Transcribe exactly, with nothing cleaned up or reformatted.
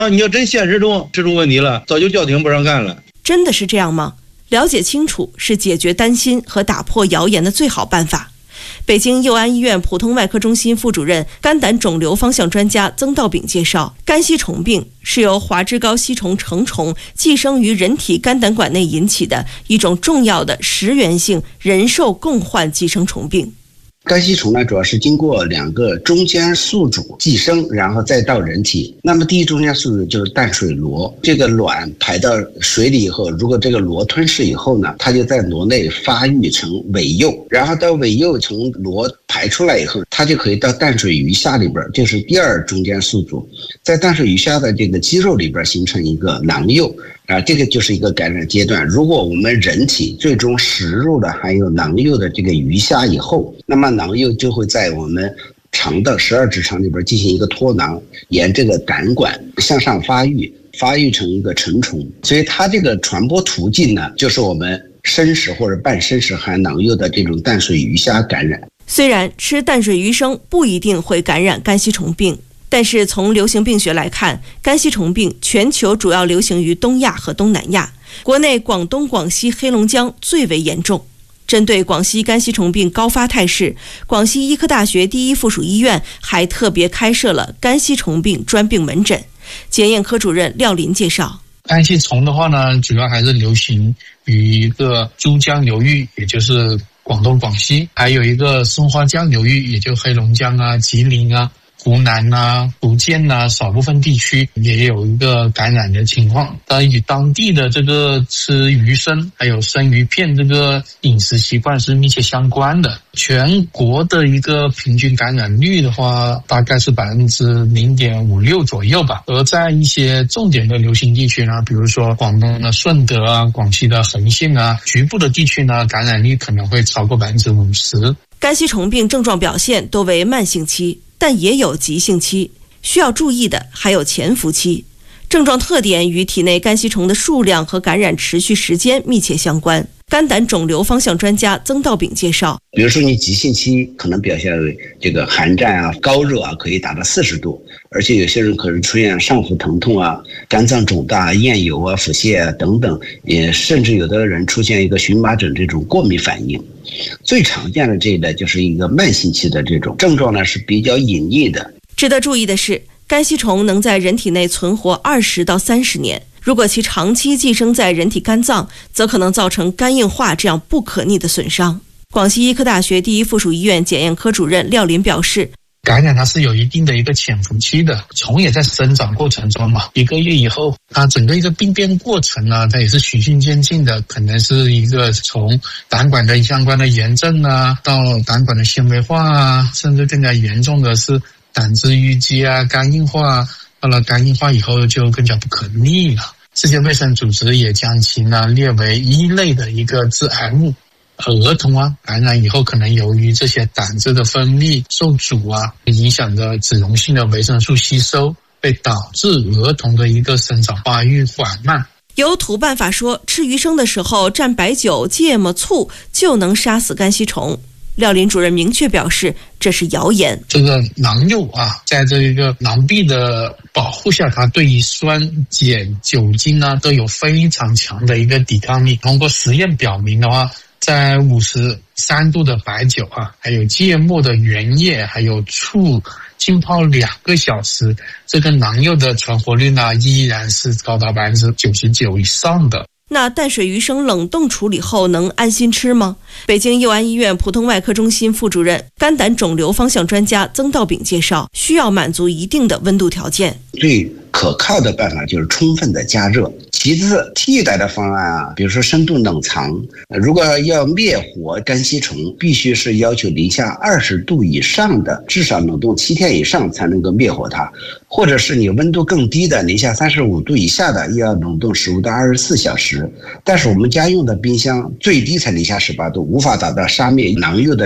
啊，你要真现实中吃出问题了，早就叫停不让干了。 真的是这样吗？了解清楚是解决担心和打破谣言的最好办法。北京佑安医院普通外科中心副主任、肝胆肿瘤方向专家曾道炳介绍，肝吸虫病是由华脂高吸虫成虫寄生于人体肝胆管内引起的一种重要的食源性人兽共患寄生虫病。 肝吸虫呢，主要是经过两个中间宿主寄生，然后再到人体。那么第一中间宿主就是淡水螺，这个卵排到水里以后，如果这个螺吞噬以后呢，它就在螺内发育成尾幼，然后到尾幼从螺排出来以后，它就可以到淡水鱼虾里边，就是第二中间宿主，在淡水鱼虾的这个肌肉里边形成一个囊幼。啊，这个就是一个感染阶段。如果我们人体最终食入了含有囊幼的这个鱼虾以后，那么囊幼就会在我们肠的十二指肠里边进行一个脱囊，沿这个胆管向上发育，发育成一个成虫。所以它这个传播途径呢，就是我们生食或者半生食含囊幼的这种淡水鱼虾感染。 虽然吃淡水鱼生不一定会感染肝吸虫病，但是从流行病学来看，肝吸虫病全球主要流行于东亚和东南亚，国内广东、广西、黑龙江最为严重。针对广西肝吸虫病高发态势，广西医科大学第一附属医院还特别开设了肝吸虫病专病门诊。检验科主任廖林介绍， 肝吸虫的话呢，主要还是流行于一个珠江流域，也就是广东、广西，还有一个松花江流域，也就黑龙江啊、吉林啊、湖南啊、福建啊，少部分地区也有一个感染的情况。但与当地的这个吃鱼生还有生鱼片这个饮食习惯是密切相关的。全国的一个平均感染率的话，大概是百分之零点五六左右吧。而在一些重点的流行地区呢，比如说广东的顺德啊、广西的恒信啊，局部的地区呢，感染率可能会超过百分之五十。 肝吸虫病症状表现多为慢性期，但也有急性期，需要注意的还有潜伏期。症状特点与体内肝吸虫的数量和感染持续时间密切相关。肝胆肿瘤方向专家曾道炳介绍， 比如说你急性期可能表现为这个寒战啊、高热啊，可以达到四十度，而且有些人可能出现上腹疼痛啊、肝脏肿大、厌油啊、腹泻啊等等，也甚至有的人出现一个荨麻疹这种过敏反应。最常见的这一类就是一个慢性期的这种症状呢，是比较隐匿的。 值得注意的是，肝吸虫能在人体内存活二十到三十年。如果其长期寄生在人体肝脏，则可能造成肝硬化这样不可逆的损伤。广西医科大学第一附属医院检验科主任廖林表示， 感染它是有一定的一个潜伏期的，虫也在生长过程中嘛，一个月以后，它整个一个病变过程呢，它也是循序渐进的，可能是一个从胆管的相关的炎症啊，到胆管的纤维化啊，甚至更加严重的是胆汁淤积啊、肝硬化啊。到了肝硬化以后就更加不可逆了。世界卫生组织也将其呢列为一类的一个致癌物。而儿童啊感染以后，可能由于这些胆汁的分泌受阻啊，影响着脂溶性的维生素吸收，被导致儿童的一个生长发育缓慢。 有土办法说，吃鱼生的时候蘸白酒、芥末、醋就能杀死肝吸虫。廖林主任明确表示，这是谣言。 这个囊幼啊，在这一个囊壁的保护下，它对于酸、碱、酒精呢都有非常强的一个抵抗力。通过实验表明的话，在五十三度的白酒啊，还有芥末的原液，还有醋浸泡两个小时，这个囊幼的存活率呢依然是高达百分之九十九以上的。 那淡水鱼生冷冻处理后能安心吃吗？北京佑安医院普通外科中心副主任、肝胆肿瘤方向专家曾道炳介绍，需要满足一定的温度条件。 最可靠的办法就是充分的加热。其次，替代的方案啊，比如说深度冷藏，如果要灭活肝吸虫，必须是要求零下二十度以上的，至少冷冻七天以上才能够灭活它，或者是你温度更低的，零下三十五度以下的，要冷冻十五到二十四小时。但是我们家用的冰箱最低才零下十八度，无法达到杀灭囊幼的